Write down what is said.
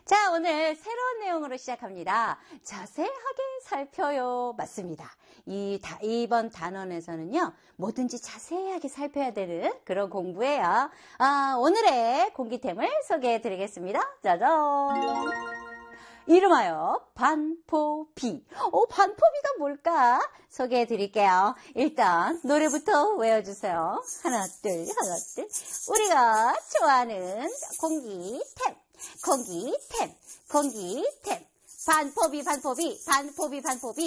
자, 오늘 새로운 내용으로 시작합니다. 자세하게 살펴요. 맞습니다. 이번 단원에서는요, 뭐든지 자세하게 살펴야 되는 그런 공부예요. 오늘의 공기템을 소개해 드리겠습니다. 짜잔! 이름하여 반포비. 반포비가 뭘까? 소개해 드릴게요. 일단 노래부터 외워주세요. 하나, 둘, 하나, 둘. 우리가 좋아하는 공기템. 반포비.